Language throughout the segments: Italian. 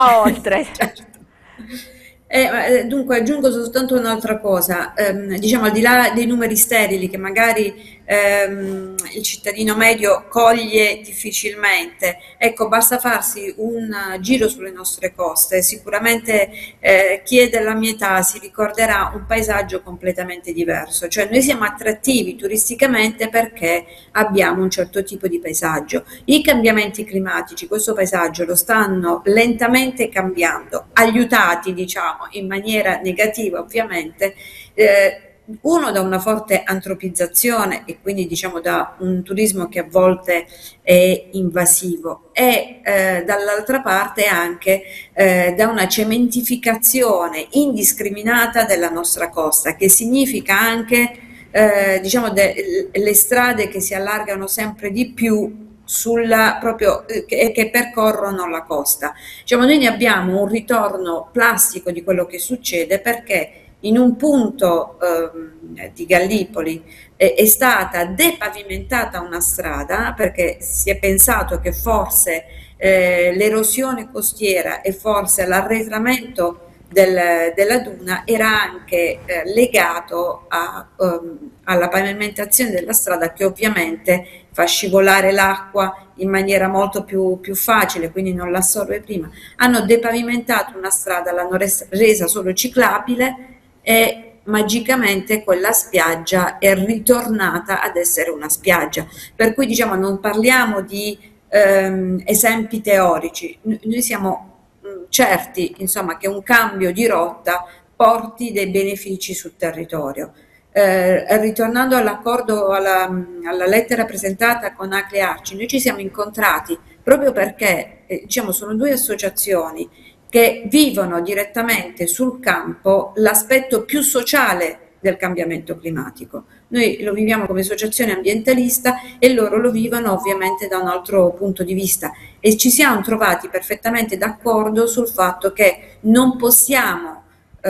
oltre. Certo. Dunque aggiungo soltanto un'altra cosa, diciamo al di là dei numeri sterili che magari il cittadino medio coglie difficilmente, ecco, basta farsi un giro sulle nostre coste, sicuramente chi è della mia età si ricorderà un paesaggio completamente diverso, cioè noi siamo attrattivi turisticamente perché abbiamo un certo tipo di paesaggio. I cambiamenti climatici questo paesaggio lo stanno lentamente cambiando, aiutati diciamo in maniera negativa ovviamente, uno da una forte antropizzazione e quindi diciamo da un turismo che a volte è invasivo e dall'altra parte anche da una cementificazione indiscriminata della nostra costa, che significa anche diciamo le strade che si allargano sempre di più sulla proprio che percorrono la costa. Diciamo, noi ne abbiamo un ritorno plastico di quello che succede perché in un punto di Gallipoli è stata depavimentata una strada perché si è pensato che forse l'erosione costiera e forse l'arretramento della duna era anche legato alla pavimentazione della strada che ovviamente fa scivolare l'acqua in maniera molto più facile, quindi non l'assorbe prima. Hanno depavimentato una strada, l'hanno resa solo ciclabile e magicamente quella spiaggia è ritornata ad essere una spiaggia. Per cui diciamo non parliamo di esempi teorici, noi siamo certi insomma, che un cambio di rotta porti dei benefici sul territorio. Ritornando all'accordo, alla lettera presentata con Acre Arci, noi ci siamo incontrati proprio perché diciamo, sono due associazioni che vivono direttamente sul campo l'aspetto più sociale del cambiamento climatico. Noi lo viviamo come associazione ambientalista e loro lo vivono ovviamente da un altro punto di vista e ci siamo trovati perfettamente d'accordo sul fatto che non possiamo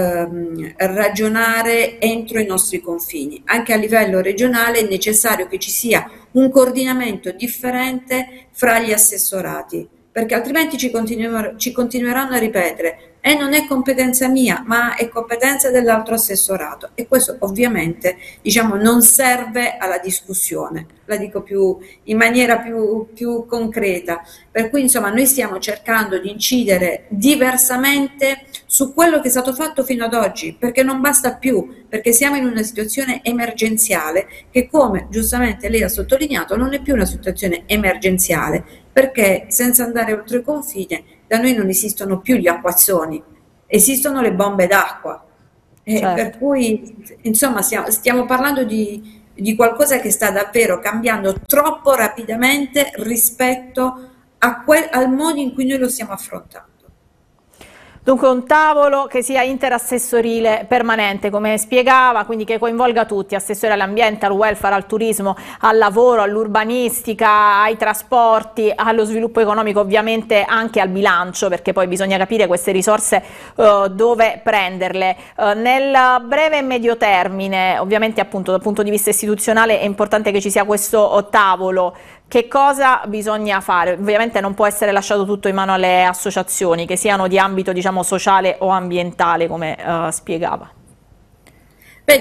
ragionare entro i nostri confini. Anche a livello regionale è necessario che ci sia un coordinamento differente fra gli assessorati, perché altrimenti ci continueranno a ripetere e non è competenza mia, ma è competenza dell'altro assessorato e questo ovviamente diciamo non serve alla discussione, la dico in maniera più concreta, per cui insomma noi stiamo cercando di incidere diversamente su quello che è stato fatto fino ad oggi, perché non basta più, perché siamo in una situazione emergenziale che come giustamente lei ha sottolineato non è più una situazione emergenziale, perché senza andare oltre il confine da noi non esistono più gli acquazzoni, esistono le bombe d'acqua. Per Certo. cui insomma stiamo parlando di qualcosa che sta davvero cambiando troppo rapidamente rispetto al modo in cui noi lo stiamo affrontando. Dunque un tavolo che sia interassessorile permanente, come spiegava, quindi che coinvolga tutti, assessori all'ambiente, al welfare, al turismo, al lavoro, all'urbanistica, ai trasporti, allo sviluppo economico, ovviamente anche al bilancio, perché poi bisogna capire queste risorse dove prenderle. Nel breve e medio termine, ovviamente appunto dal punto di vista istituzionale è importante che ci sia questo tavolo. Che cosa bisogna fare? Ovviamente non può essere lasciato tutto in mano alle associazioni, che siano di ambito diciamo sociale o ambientale, come spiegava. Beh,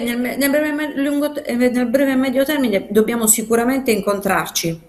nel breve e medio termine dobbiamo sicuramente incontrarci.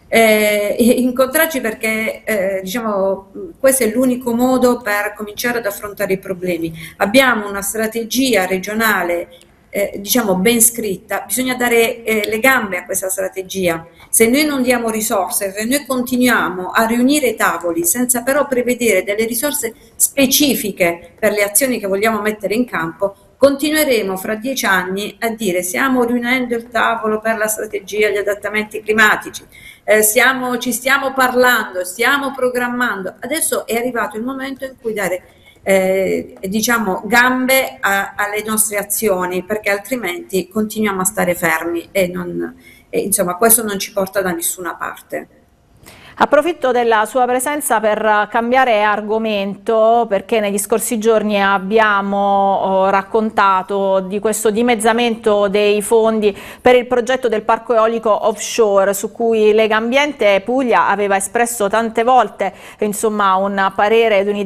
Incontrarci perché diciamo, questo è l'unico modo per cominciare ad affrontare i problemi. Abbiamo una strategia regionale diciamo ben scritta, bisogna dare le gambe a questa strategia. Se noi non diamo risorse, se noi continuiamo a riunire i tavoli senza però prevedere delle risorse specifiche per le azioni che vogliamo mettere in campo, continueremo fra 10 anni a dire stiamo riunendo il tavolo per la strategia degli adattamenti climatici, ci stiamo parlando, stiamo programmando. Adesso è arrivato il momento in cui dare diciamo gambe alle nostre azioni, perché altrimenti continuiamo a stare fermi e insomma questo non ci porta da nessuna parte. Approfitto della sua presenza per cambiare argomento, perché negli scorsi giorni abbiamo raccontato di questo dimezzamento dei fondi per il progetto del parco eolico offshore, su cui Legambiente Puglia aveva espresso tante volte insomma, un parere ed un'idea